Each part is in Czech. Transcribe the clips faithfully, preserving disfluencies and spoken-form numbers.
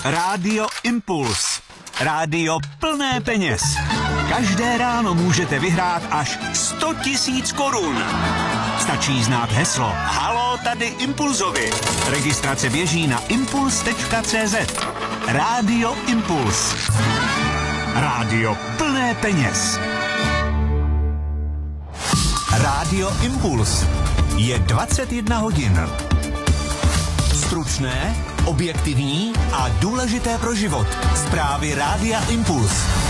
Rádio Impuls. Rádio plné peněz. Každé ráno můžete vyhrát až sto tisíc korun. Stačí znát heslo Haló, tady Impulzovi. Registrace běží na impuls tečka cé zet. Rádio Impuls. Rádio plné peněz. Rádio Impuls. Je dvacet jedna hodin. Stručné, objektivní a důležité pro život. Zprávy Rádia Impuls.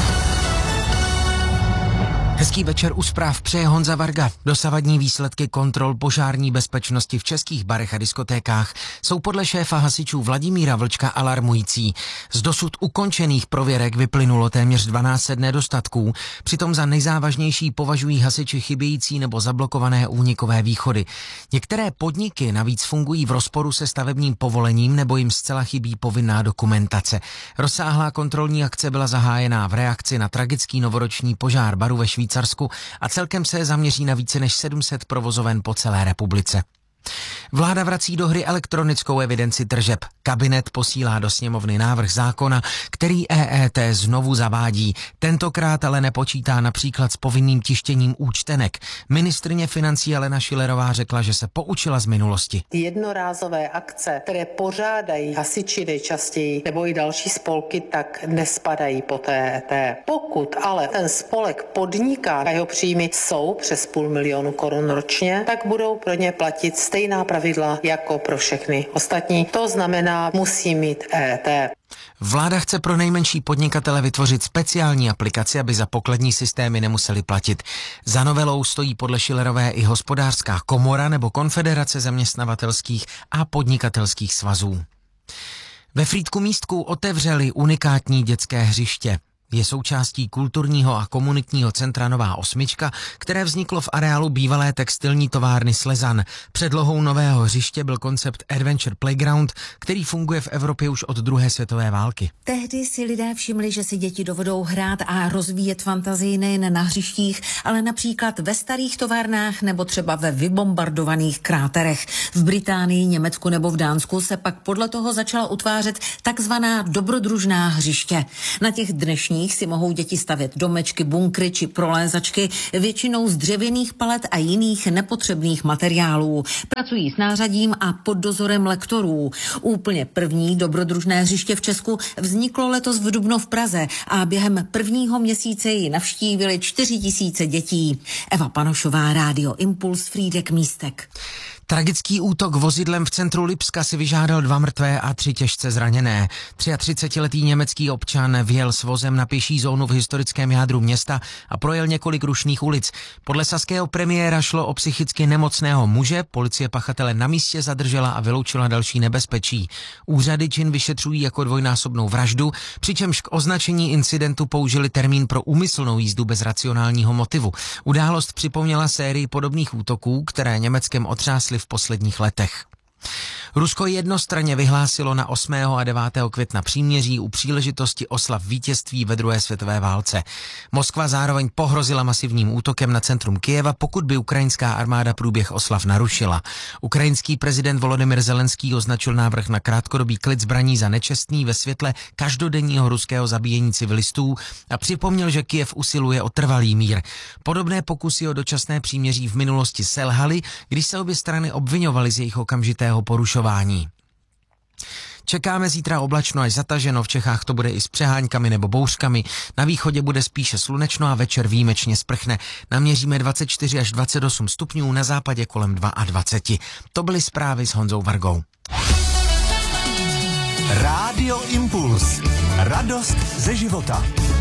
Hezký večer u zpráv přeje Honza Varga. Dosavadní výsledky kontrol požární bezpečnosti v českých barech a diskotékách jsou podle šéfa hasičů Vladimíra Vlčka alarmující. Z dosud ukončených prověrek vyplynulo téměř dvanáct set nedostatků, přitom za nejzávažnější považují hasiči chybějící nebo zablokované únikové východy. Některé podniky navíc fungují v rozporu se stavebním povolením nebo jim zcela chybí povinná dokumentace. Rozsáhlá kontrolní akce byla zahájená v reakci na tragický novoroční požár baru ve Švýcarsku a celkem se zaměří na více než sedm set provozoven po celé republice. Vláda vrací do hry elektronickou evidenci tržeb. Kabinet posílá do sněmovny návrh zákona, který E E T znovu zavádí. Tentokrát ale nepočítá například s povinným tištěním účtenek. Ministryně financí Alena Schillerová řekla, že se poučila z minulosti. Jednorázové akce, které pořádají hasiči nejčastěji nebo i další spolky, tak nespadají pod E E T. Pokud ale ten spolek podniká a jeho příjmy jsou přes půl milionu korun ročně, tak budou pro ně platit stejná pravidla jako pro všechny ostatní. To znamená, musí mít E E T. Vláda chce pro nejmenší podnikatele vytvořit speciální aplikaci, aby za pokladní systémy nemuseli platit. Za novelou stojí podle Schillerové i Hospodářská komora nebo Konfederace zaměstnavatelských a podnikatelských svazů. Ve Frýdku Místku otevřeli unikátní dětské hřiště. Je součástí kulturního a komunitního centra Nová osmička, které vzniklo v areálu bývalé textilní továrny Slezan. Předlohou nového hřiště byl koncept Adventure Playground, který funguje v Evropě už od druhé světové války. Tehdy si lidé všimli, že si děti dovedou hrát a rozvíjet fantazii nejen na hřištích, ale například ve starých továrnách nebo třeba ve vybombardovaných kráterech. V Británii, Německu nebo v Dánsku se pak podle toho začala utvářet takzvaná dobrodružná hřiště. Na těch dnešních si mohou děti stavět domečky, bunkry či prolézačky, většinou z dřevěných palet a jiných nepotřebných materiálů. Pracují s nářadím a pod dozorem lektorů. Úplně první dobrodružné hřiště v Česku vzniklo letos v dubnu v Praze a během prvního měsíce ji navštívili čtyři tisíce dětí. Eva Panošová, Rádio Impuls, Frýdek Místek. Tragický útok vozidlem v centru Lipska si vyžádal dva mrtvé a tři těžce zraněné. třiatřicetiletý německý občan vjel s vozem na pěší zónu v historickém jádru města a projel několik rušných ulic. Podle saského premiéra šlo o psychicky nemocného muže, policie pachatele na místě zadržela a vyloučila další nebezpečí. Úřady čin vyšetřují jako dvojnásobnou vraždu, přičemž k označení incidentu použili termín pro úmyslnou jízdu bez racionálního motivu. Událost připomněla sérii podobných útoků, které Německem otřásly v posledních letech. Rusko jednostranně vyhlásilo na osmého a devátého května příměří u příležitosti oslav vítězství ve druhé světové válce. Moskva zároveň pohrozila masivním útokem na centrum Kyjeva, pokud by ukrajinská armáda průběh oslav narušila. Ukrajinský prezident Volodymyr Zelenský označil návrh na krátkodobý klid zbraní za nečestný ve světle každodenního ruského zabíjení civilistů a připomněl, že Kyjev usiluje o trvalý mír. Podobné pokusy o dočasné příměří v minulosti selhaly, když se obě strany obvinovaly z jejich okamžitého porušování. Čekáme zítra oblačno až zataženo, v Čechách to bude i s přehánkami nebo bouřkami, na východě bude spíše slunečno a večer výjimečně sprchne. Naměříme dvacet čtyři až dvacet osm stupňů, na západě kolem dvacet dva. To byly zprávy s Honzou Vargou. Rádio Impuls. Radost ze života.